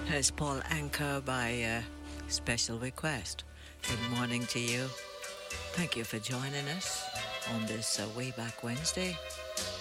It's Paul Anka by special request. Good morning to you. Thank you for joining us on this Way Back Wednesday.